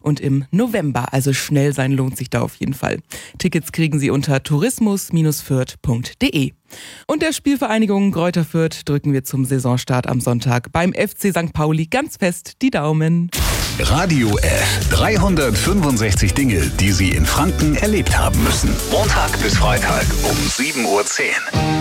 und im November. Also schnell sein lohnt sich da auf jeden Fall. Tickets kriegen Sie unter tourismus-fürth.de. Und der Spielvereinigung Greuther Fürth drücken wir zum Saisonstart am Sonntag beim FC St. Pauli ganz fest die Daumen. Radio F. 365 Dinge, die Sie in Franken erlebt haben müssen. Montag bis Freitag um 7:10 Uhr.